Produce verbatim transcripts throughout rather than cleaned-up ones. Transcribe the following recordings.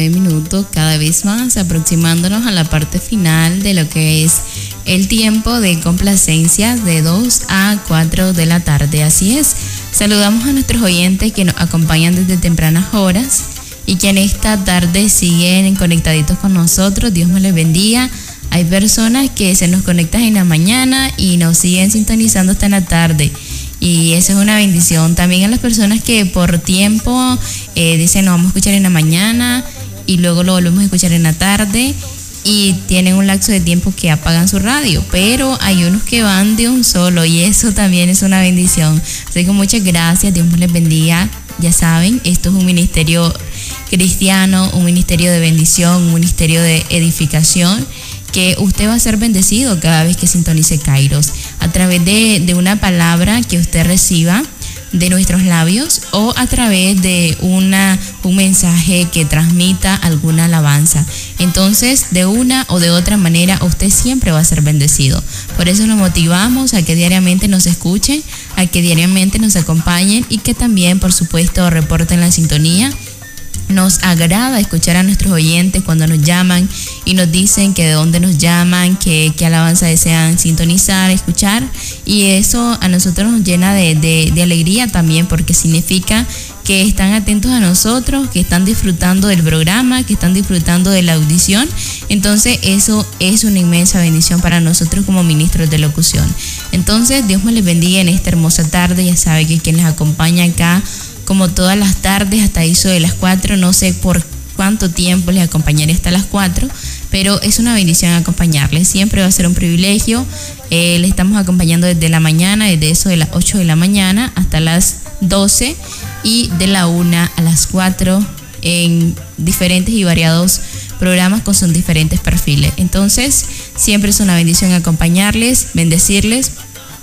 Minutos, cada vez más aproximándonos a la parte final de lo que es el tiempo de complacencia de dos a cuatro de la tarde. Así es, saludamos a nuestros oyentes que nos acompañan desde tempranas horas y que en esta tarde siguen conectaditos con nosotros. Dios me les bendiga. Hay personas que se nos conectan en la mañana y nos siguen sintonizando hasta en la tarde, y eso es una bendición. También a las personas que por tiempo eh, dicen nos vamos a escuchar en la mañana y luego lo volvemos a escuchar en la tarde, y tienen un lapso de tiempo que apagan su radio, pero hay unos que van de un solo, y eso también es una bendición. Así que muchas gracias, Dios les bendiga. Ya saben, esto es un ministerio cristiano, un ministerio de bendición, un ministerio de edificación, que usted va a ser bendecido cada vez que sintonice Kairos, a través de, de una palabra que usted reciba de nuestros labios, o a través de una, un mensaje que transmita alguna alabanza. Entonces, de una o de otra manera, usted siempre va a ser bendecido. Por eso nos motivamos a que diariamente nos escuchen, a que diariamente nos acompañen, y que también, por supuesto, reporten la sintonía. Nos agrada escuchar a nuestros oyentes cuando nos llaman y nos dicen que de dónde nos llaman, que, que alabanza desean sintonizar, escuchar, y eso a nosotros nos llena de, de, de alegría también, porque significa que están atentos a nosotros, que están disfrutando del programa, que están disfrutando de la audición. Entonces eso es una inmensa bendición para nosotros como ministros de locución. Entonces Dios me les bendiga en esta hermosa tarde. Ya sabe que quien les acompaña acá, como todas las tardes, hasta eso de las cuatro, no sé por cuánto tiempo les acompañaré hasta las cuatro, pero es una bendición acompañarles, siempre va a ser un privilegio. Eh, les estamos acompañando desde la mañana, desde eso de las ocho de la mañana hasta las doce, y de la una a las cuatro en diferentes y variados programas con sus diferentes perfiles. Entonces, siempre es una bendición acompañarles, bendecirles.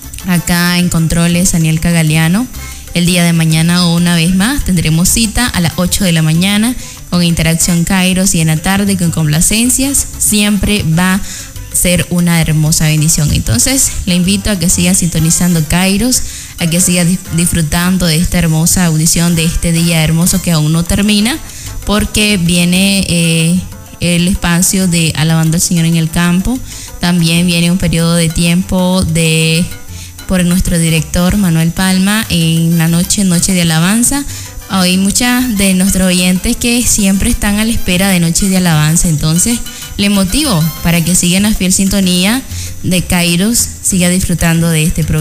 Acá en Controles, Daniel Cagaliano. El día de mañana, o una vez más, tendremos cita a las ocho de la mañana con Interacción Kairos, y en la tarde con Complacencias. Siempre va a ser una hermosa bendición. Entonces, le invito a que siga sintonizando Kairos, a que siga disfrutando de esta hermosa audición, de este día hermoso que aún no termina, porque viene eh, el espacio de Alabando al Señor en el Campo. También viene un periodo de tiempo de... por nuestro director Manuel Palma en la noche, noche de alabanza. Hay muchas de nuestros oyentes que siempre están a la espera de noche de alabanza, entonces le motivo para que sigan la fiel sintonía de Kairos, siga disfrutando de este programa.